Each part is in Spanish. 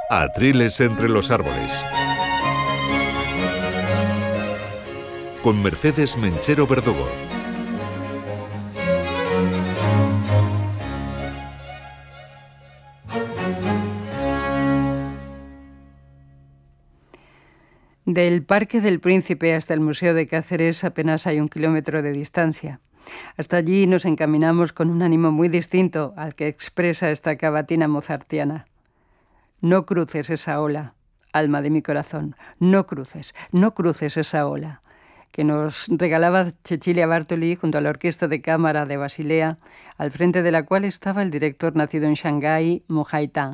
Atriles entre los árboles. Con Mercedes Menchero Verdugo. Del Parque del Príncipe hasta el Museo de Cáceres apenas hay 1 kilómetro de distancia. Hasta allí nos encaminamos con un ánimo muy distinto al que expresa esta cavatina mozartiana. No cruces esa ola, alma de mi corazón, no cruces esa ola, que nos regalaba Cecilia Bartoli junto a la Orquesta de Cámara de Basilea, al frente de la cual estaba el director nacido en Shanghái, Mo Hai-tang.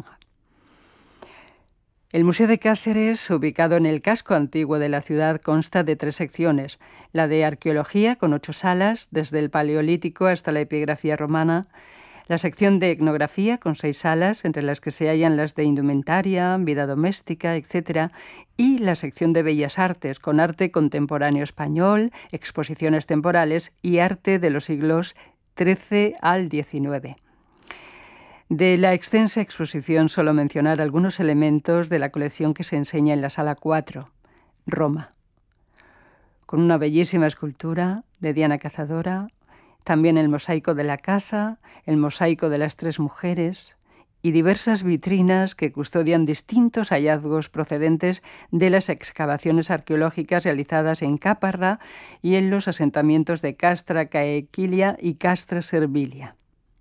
El Museo de Cáceres, ubicado en el casco antiguo de la ciudad, consta de 3 secciones: la de arqueología, con 8 salas, desde el Paleolítico hasta la epigrafía romana; la sección de etnografía, con 6 salas, entre las que se hallan las de indumentaria, vida doméstica, etc., y la sección de bellas artes, con arte contemporáneo español, exposiciones temporales y arte de los siglos XIII al XIX. De la extensa exposición solo mencionar algunos elementos de la colección que se enseña en la sala 4, Roma, con una bellísima escultura de Diana Cazadora, también el mosaico de la caza, el mosaico de las 3 mujeres y diversas vitrinas que custodian distintos hallazgos procedentes de las excavaciones arqueológicas realizadas en Caparra y en los asentamientos de Castra Caequilia y Castra Servilia.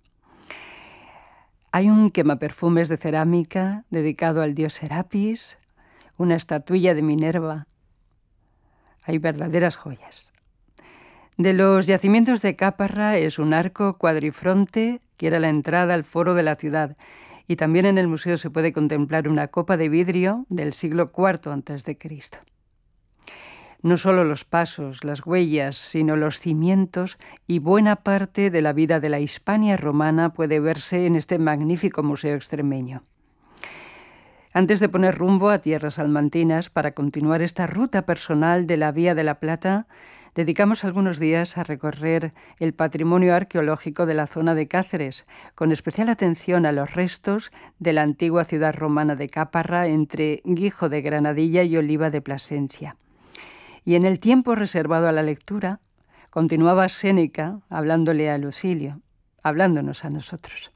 Hay un quemaperfumes de cerámica dedicado al dios Serapis, una estatuilla de Minerva. Hay verdaderas joyas. De los yacimientos de Caparra es un arco cuadrifronte que era la entrada al foro de la ciudad, y también en el museo se puede contemplar una copa de vidrio del siglo IV a.C. No solo los pasos, las huellas, sino los cimientos y buena parte de la vida de la Hispania romana puede verse en este magnífico museo extremeño. Antes de poner rumbo a tierras salmantinas para continuar esta ruta personal de la Vía de la Plata, dedicamos algunos días a recorrer el patrimonio arqueológico de la zona de Cáceres, con especial atención a los restos de la antigua ciudad romana de Caparra entre Guijo de Granadilla y Oliva de Plasencia. Y en el tiempo reservado a la lectura, continuaba Séneca hablándole a Lucilio, hablándonos a nosotros.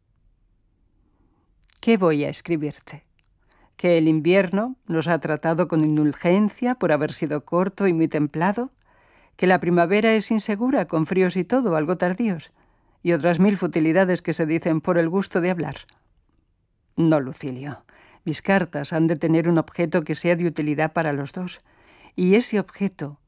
¿Qué voy a escribirte? ¿Que el invierno nos ha tratado con indulgencia por haber sido corto y muy templado? ¿Que la primavera es insegura, con fríos y todo, algo tardíos? Y otras 1000 futilidades que se dicen por el gusto de hablar. No, Lucilio, mis cartas han de tener un objeto que sea de utilidad para los dos. Y ese objeto